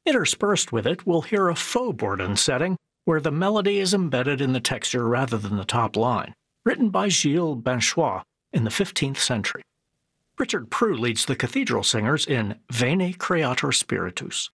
Interspersed with it, we'll hear a faux Bourdon setting, where the melody is embedded in the texture rather than the top line, written by Gilles Benchois in the 15th century. Richard Prue leads the cathedral singers in Veni Creator Spiritus.